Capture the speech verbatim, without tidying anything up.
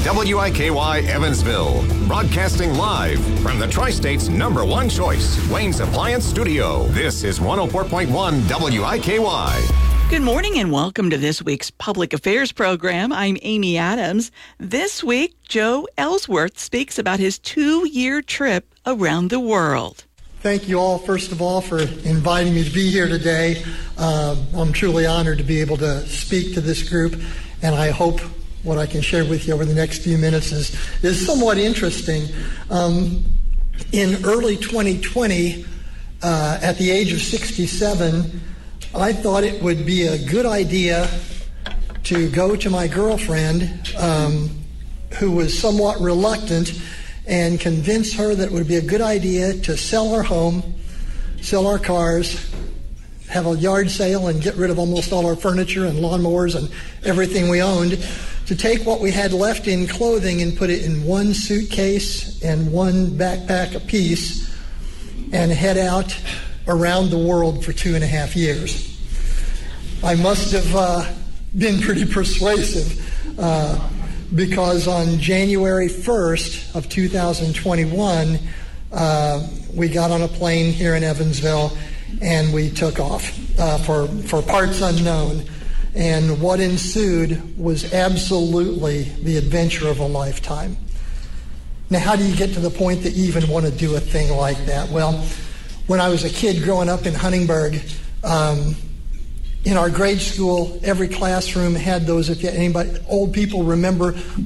W I K Y Evansville, broadcasting live from the Tri-State's number one choice, Wayne's Appliance Studio. This is one oh four point one W I K Y. Good morning and welcome to this week's Public Affairs program. I'm Amy Adams. This week, Joe Ellsworth speaks about his two-year trip around the world. Thank you all, first of all, for inviting me to be here today. Uh, I'm truly honored to be able to speak to this group, and I hope what I can share with you over the next few minutes is, is somewhat interesting. Um, in early twenty twenty, uh, at the age of sixty-seven, I thought it would be a good idea to go to my girlfriend, um, who was somewhat reluctant, and convince her that it would be a good idea to sell our home, sell our cars, have a yard sale and get rid of almost all our furniture and lawnmowers and everything we owned, to take what we had left in clothing and put it in one suitcase and one backpack apiece and head out around the world for two and a half years. I must have uh, been pretty persuasive. Uh, because on January first of two thousand twenty-one, uh, we got on a plane here in Evansville and we took off uh, for, for parts unknown. And what ensued was absolutely the adventure of a lifetime. Now, how do you get to the point that you even want to do a thing like that? Well, when I was a kid growing up in Huntingburg, um, in our grade school, every classroom had those. If anybody, old people remember